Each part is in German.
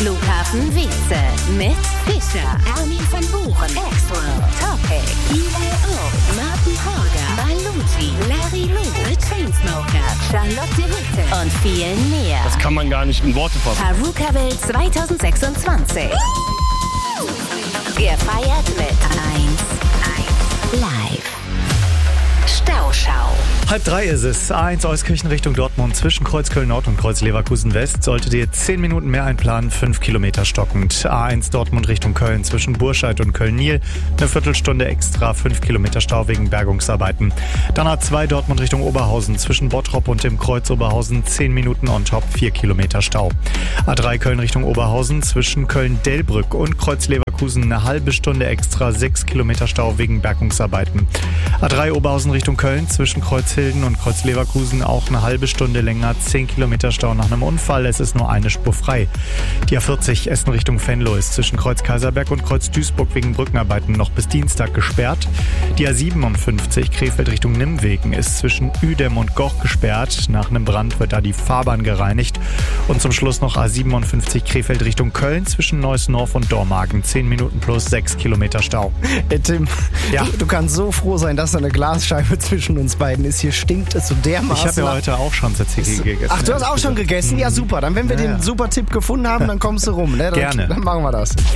Flughafen Wietze mit Fischer, Armin van Buuren, Axwell, Topic, ELO, Martin Horger, Balucci, Larry Lou, The Chainsmokers, Charlotte Witte und viel mehr. Das kann man gar nicht in Worte fassen. Parukaville 2026. Gefeiert mit 1 live. Stauschau. 2:30 ist es. A1 Euskirchen Richtung Dortmund zwischen Kreuz Köln-Nord und Kreuz Leverkusen-West. Solltet ihr 10 Minuten mehr einplanen, 5 Kilometer stockend. A1 Dortmund Richtung Köln zwischen Burscheid und Köln-Nil. Eine Viertelstunde extra, 5 Kilometer Stau wegen Bergungsarbeiten. Dann A2 Dortmund Richtung Oberhausen zwischen Bottrop und dem Kreuz Oberhausen. 10 Minuten on top, 4 Kilometer Stau. A3 Köln Richtung Oberhausen zwischen Köln-Delbrück und Kreuz Leverkusen. Eine halbe Stunde extra, 6 Kilometer Stau wegen Bergungsarbeiten. A3 Oberhausen Richtung Köln zwischen Kreuzhilden und Kreuz Leverkusen auch eine halbe Stunde länger, 10 Kilometer Stau nach einem Unfall. Es ist nur eine Spur frei. Die A40 Essen Richtung Venlo ist zwischen Kreuz Kaiserberg und Kreuz Duisburg wegen Brückenarbeiten noch bis Dienstag gesperrt. Die A57 Krefeld Richtung Nimwegen ist zwischen Uedem und Goch gesperrt. Nach einem Brand wird da die Fahrbahn gereinigt. Und zum Schluss noch A57 Krefeld Richtung Köln zwischen Neuss-Norf und Dormagen. 10 Minuten plus 6 Kilometer Stau. Tim, Ja. du kannst so froh sein, dass da eine Glasscheibe zwischen uns beiden ist. Hier stinkt es so dermaßen. Ich habe ja nach- heute auch schon Tzatziki gegessen. Ach, du hast auch schon gegessen? Ja, super. Dann, wenn wir den super Tipp gefunden haben, dann kommst du rum. Ne? Gerne. Dann machen wir das. 1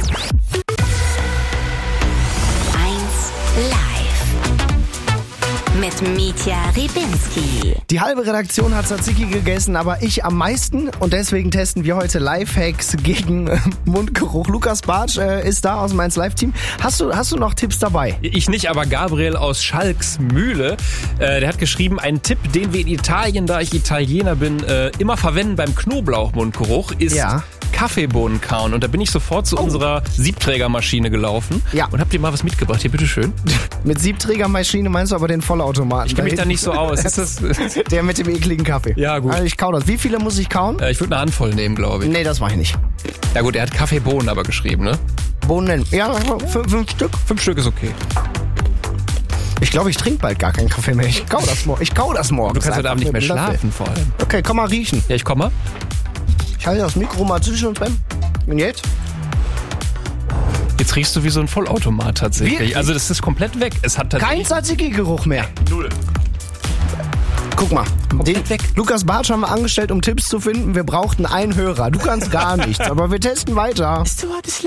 live. Mit Mitja Ribinski. Die halbe Redaktion hat Tzatziki gegessen, aber ich am meisten. Und deswegen testen wir heute Lifehacks gegen Mundgeruch. Lukas Bartsch ist da aus dem 1 Live-Team. Hast du noch Tipps dabei? Ich nicht, aber Gabriel aus Schalksmühle, der hat geschrieben, ein Tipp, den wir in Italien, da ich Italiener bin, immer verwenden beim Knoblauchmundgeruch, ist Ja. Kaffeebohnen kauen. Und da bin ich sofort zu unserer Siebträgermaschine gelaufen Ja. und hab dir mal was mitgebracht. Hier, bitteschön. Mit Siebträgermaschine meinst du aber den Vollautomaten? Ich kenne mich da nicht so aus. Ist das, Der mit dem ekligen Kaffee. Ja, gut. Also ich kau das. Wie viele muss ich kauen? ich würde eine Handvoll nehmen, glaube ich. Nee, das mache ich nicht. Ja gut, er hat Kaffeebohnen aber geschrieben, ne? Bohnen. Ja, 5 Stück. 5 Stück ist okay. Ich glaube, ich trinke bald gar keinen Kaffee mehr. Ich kau das morgen. Du kannst heute Abend nicht mehr schlafen vor allem. Okay, komm mal riechen. Ja, ich komme. Ich halte das Mikro mal zwischen uns beiden. Und jetzt? Jetzt riechst du wie so ein Vollautomat tatsächlich. Wirklich? Also das ist komplett weg. Es hat Kein tatsächlich... Tzatziki-Geruch mehr. Null. Guck mal. Komplett weg. Lukas Bartsch haben wir angestellt, um Tipps zu finden. Wir brauchten einen Hörer. Du kannst gar nichts, aber wir testen weiter. So, das